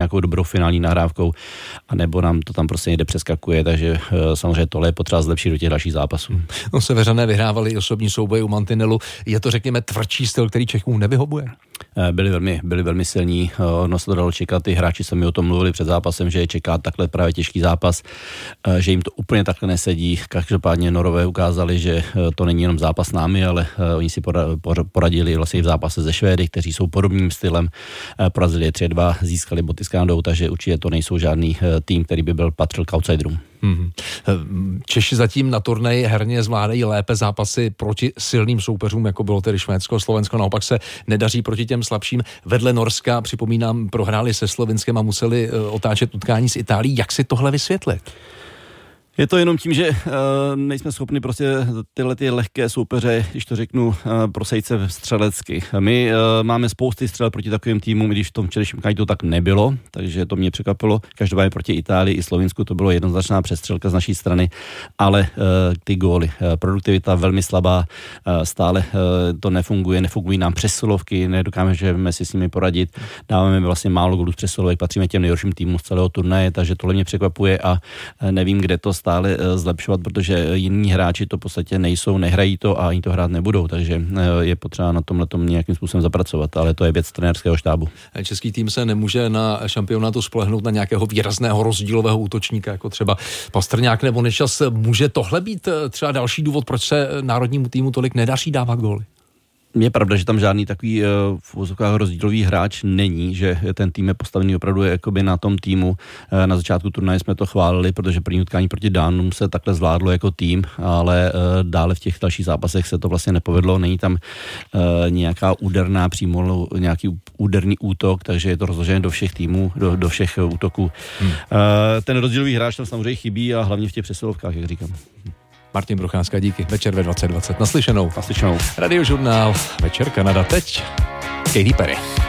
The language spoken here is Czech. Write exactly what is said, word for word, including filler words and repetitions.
nějakou dobrou finální nahrávkou, anebo nám to tam prostě někde přeskakuje, takže samozřejmě tohle je potřeba zlepšit do těch dalších zápasů. No, Seveřané vyhrávali osobní souboje u mantinelu. Je to, řekněme, tvrdší styl, který Čechům nevyhovuje? Byli velmi, byli velmi silní, ono se to dalo čekat, ty hráči se mi o tom mluvili před zápasem, že je čeká takhle právě těžký zápas, že jim to úplně takhle nesedí. Každopádně Norové ukázali, že to není jenom zápas s námi, ale oni si poradili vlastně v zápase ze Švédy, kteří jsou podobným stylem, porazili je tři dva, získali boty s Kanadou, takže určitě to nejsou žádný tým, který by byl patřil k outsiderům. Hmm. Češi zatím na turnaji herně zvládají lépe zápasy proti silným soupeřům, jako bylo tedy Švédsko, Slovensko, naopak se nedaří proti těm slabším. Vedle Norska, připomínám, prohráli se Slovinskem a museli otáčet utkání s Itálií. Jak si tohle vysvětlit? Je to jenom tím, že uh, nejsme schopni prostě tyhle ty lehké soupeře, když to řeknu, uh, prosejít se střelecky. My uh, máme spousty střel proti takovým týmům, když v tom včerejším utkání to tak nebylo, takže to mě překvapilo. Každopádně proti Itálii i Slovinsku to bylo jednoznačná přestřelka z naší strany, ale uh, ty góly, uh, produktivita velmi slabá, uh, stále uh, to nefunguje, nefungují nám přesilovky, nedokážeme si s nimi poradit, dáváme vlastně málo gólů z přesilovek, patříme těm nejhorším týmům z celého turnaje, takže tohle mě překvapuje a uh, nevím, kde to stále zlepšovat, protože jiní hráči to v podstatě nejsou, nehrají to a ani to hrát nebudou, takže je potřeba na tomhletom nějakým způsobem zapracovat, ale to je věc trenérského štábu. Český tým se nemůže na šampionátu spolehnout na nějakého výrazného rozdílového útočníka, jako třeba Pastrňák nebo Nečas. Může tohle být třeba další důvod, proč se národnímu týmu tolik nedaří dávat góly? Je pravda, že tam žádný takový v úzovkách rozdílový hráč není, že ten tým je postavený opravdu jakoby na tom týmu. Na začátku turnaje jsme to chválili, protože první utkání proti Dánům se takhle zvládlo jako tým, ale dále v těch dalších zápasech se to vlastně nepovedlo. Není tam nějaká úderná přímo, nějaký úderný útok, takže je to rozložené do všech týmů, do, do všech útoků. Hmm. Ten rozdílový hráč tam samozřejmě chybí a hlavně v těch přesilovkách, jak říkám. Martin Procházka, díky. Večer ve dvacet dvacet. Naslyšenou. Naslyšenou. Radiožurnál Večer Kanada teď. Katy Perry.